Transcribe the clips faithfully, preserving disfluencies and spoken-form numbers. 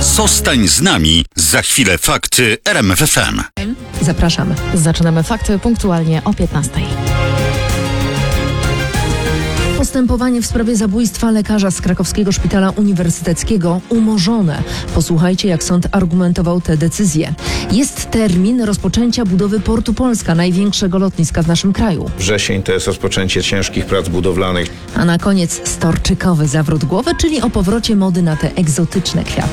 Zostań z nami. Za chwilę fakty R M F F M. Zapraszamy. Zaczynamy fakty punktualnie o piętnastej. Postępowanie w sprawie zabójstwa lekarza z krakowskiego szpitala uniwersyteckiego umorzone. Posłuchajcie, jak sąd argumentował tę decyzję. Jest termin rozpoczęcia budowy Portu Polska, największego lotniska w naszym kraju. Wrzesień to jest rozpoczęcie ciężkich prac budowlanych. A na koniec storczykowy zawrót głowy, czyli o powrocie mody na te egzotyczne kwiaty.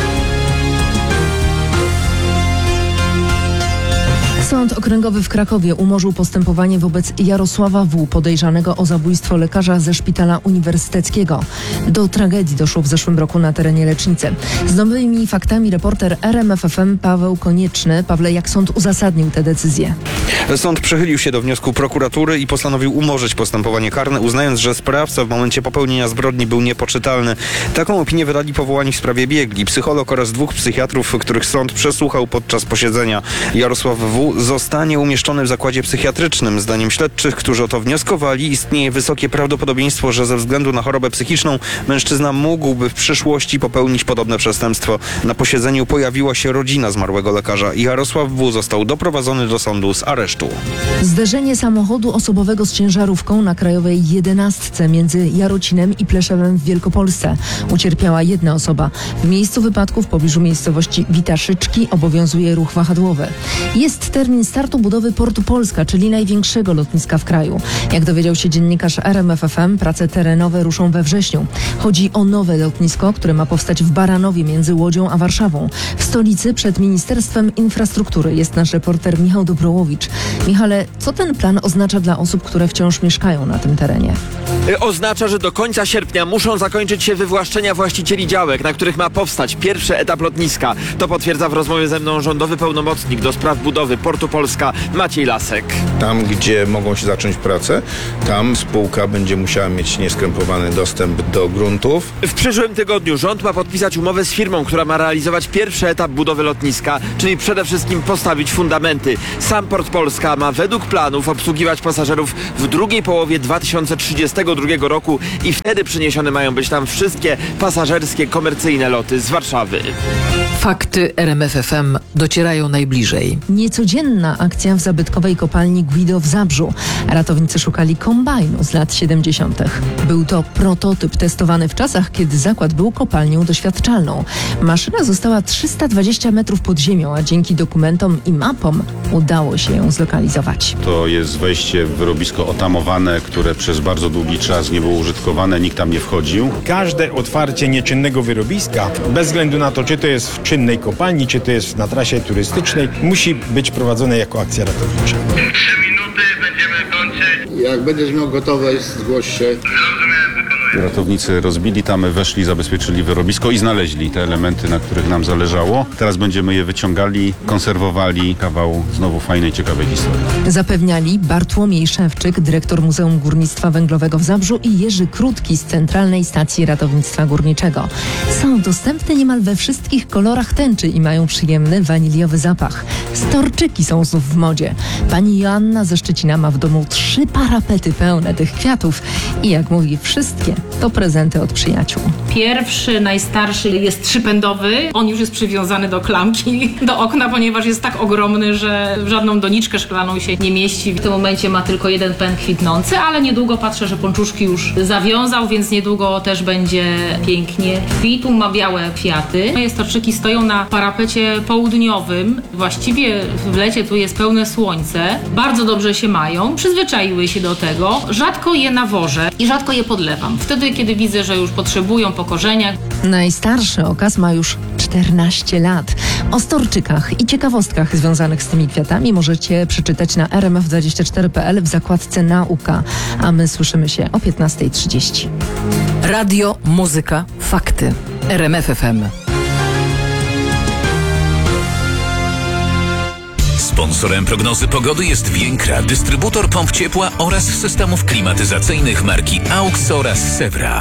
Sąd Okręgowy w Krakowie umorzył postępowanie wobec Jarosława W., podejrzanego o zabójstwo lekarza ze szpitala uniwersyteckiego. Do tragedii doszło w zeszłym roku na terenie Lecznicy. Z nowymi faktami reporter R M F F M Paweł Konieczny. Pawle, jak sąd uzasadnił tę decyzję? Sąd przychylił się do wniosku prokuratury i postanowił umorzyć postępowanie karne, uznając, że sprawca w momencie popełnienia zbrodni był niepoczytalny. Taką opinię wydali powołani w sprawie biegli, psycholog oraz dwóch psychiatrów, których sąd przesłuchał podczas posiedzenia. Jarosław W. zostanie umieszczony w zakładzie psychiatrycznym. Zdaniem śledczych, którzy o to wnioskowali, istnieje wysokie prawdopodobieństwo, że ze względu na chorobę psychiczną mężczyzna mógłby w przyszłości popełnić podobne przestępstwo. Na posiedzeniu pojawiła się rodzina zmarłego lekarza i Jarosław W. został doprowadzony do sądu z aresztu. Zderzenie samochodu osobowego z ciężarówką na Krajowej jedenastce między Jarocinem i Pleszewem w Wielkopolsce. Ucierpiała jedna osoba. W miejscu wypadku w pobliżu miejscowości Witaszyczki obowiązuje ruch wahadłowy. Jest termin startu budowy Portu Polska, czyli największego lotniska w kraju. Jak dowiedział się dziennikarz R M F F M, prace terenowe ruszą we wrześniu. Chodzi o nowe lotnisko, które ma powstać w Baranowie między Łodzią a Warszawą. W stolicy przed Ministerstwem Infrastruktury jest nasz reporter Michał Dobrołowicz. Michale, co ten plan oznacza dla osób, które wciąż mieszkają na tym terenie? Oznacza, że do końca sierpnia muszą zakończyć się wywłaszczenia właścicieli działek, na których ma powstać pierwszy etap lotniska. To potwierdza w rozmowie ze mną rządowy pełnomocnik do spraw budowy Portu Polska Maciej Lasek. Tam, gdzie mogą się zacząć prace, tam spółka będzie musiała mieć nieskrępowany dostęp do gruntów. W przyszłym tygodniu rząd ma podpisać umowę z firmą, która ma realizować pierwszy etap budowy lotniska, czyli przede wszystkim postawić fundamenty. Sam Port Polska ma według planów obsługiwać pasażerów w drugiej połowie dwa tysiące trzydziestego drugiego roku i wtedy przeniesione mają być tam wszystkie pasażerskie, komercyjne loty z Warszawy. Fakty R M F F M docierają najbliżej. Niecodzienna akcja w zabytkowej kopalni Guido w Zabrzu. Ratownicy szukali kombajnu z lat siedemdziesiątych. Był to prototyp testowany w czasach, kiedy zakład był kopalnią doświadczalną. Maszyna została trzysta dwadzieścia metrów pod ziemią, a dzięki dokumentom i mapom udało się ją zlokalizować. To jest wejście w wyrobisko otamowane, które przez bardzo długi czas nie było użytkowane, nikt tam nie wchodził. Każde otwarcie nieczynnego wyrobiska, bez względu na to, czy to jest w czynnej kopalni, czy to jest na trasie turystycznej, musi być prowadzone jako akcja ratownicza. Trzy minuty, będziemy kończyć. Jak będziesz miał gotowe, zgłoś się. Zrozumiałem, wykonuję. Ratownicy rozbili tamy, weszli, zabezpieczyli wyrobisko i znaleźli te elementy, na których nam zależało. Teraz będziemy je wyciągali, konserwowali. Kawał znowu fajnej, ciekawej historii. Zapewniali Bartłomiej Szewczyk, dyrektor Muzeum Górnictwa Węglowego w Zabrzu, i Jerzy Krótki z Centralnej Stacji Ratownictwa Górniczego. Są dostępne niemal we wszystkich kolorach tęczy i mają przyjemny waniliowy zapach. Storczyki są znów w modzie. Pani Joanna ze Szczecina ma w domu trzy parapety pełne tych kwiatów i jak mówi, wszystkie to prezenty od przyjaciół. Pierwszy, najstarszy jest trzypędowy. On już jest przywiązany do klamki, do okna, ponieważ jest tak ogromny, że w żadną doniczkę szklaną się nie mieści. W tym momencie ma tylko jeden pęd kwitnący, ale niedługo patrzę, że pączuszki już zawiązał, więc niedługo też będzie pięknie kwitł. Ma białe kwiaty. Moje storczyki stoją na parapecie południowym. Właściwie w lecie tu jest pełne słońce. Bardzo dobrze się mają. Przyzwyczaiły się do tego. Rzadko je nawożę i rzadko je podlewam. Wtedy, kiedy widzę, że już potrzebują pokorzenia. Najstarszy okaz ma już czternaście lat. O storczykach i ciekawostkach związanych z tymi kwiatami możecie przeczytać na r m f dwadzieścia cztery kropka p l w zakładce Nauka. A my słyszymy się o piętnasta trzydzieści. Radio, muzyka, fakty. R M F F M. Sponsorem prognozy pogody jest Więkra, dystrybutor pomp ciepła oraz systemów klimatyzacyjnych marki AUX oraz Sewra.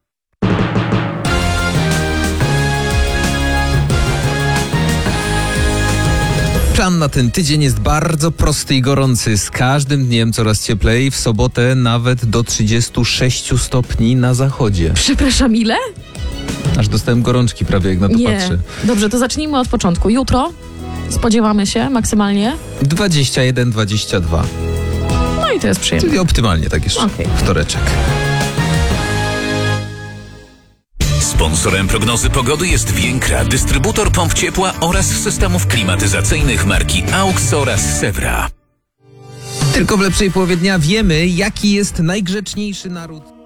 Plan na ten tydzień jest bardzo prosty i gorący. Z każdym dniem coraz cieplej. W sobotę nawet do trzydziestu sześciu stopni na zachodzie. Przepraszam, ile? Aż dostałem gorączki prawie, jak na to Nie. patrzę. Dobrze, to zacznijmy od początku. Jutro spodziewamy się maksymalnie. dwadzieścia jeden dwadzieścia dwa. No i to jest przyjemne. Czyli optymalnie, tak jeszcze. Okej. Wtoreczek. Sponsorem prognozy pogody jest Więkra, dystrybutor pomp ciepła oraz systemów klimatyzacyjnych marki AUX oraz Sewra. Tylko w lepszej połowie dnia wiemy, jaki jest najgrzeczniejszy naród.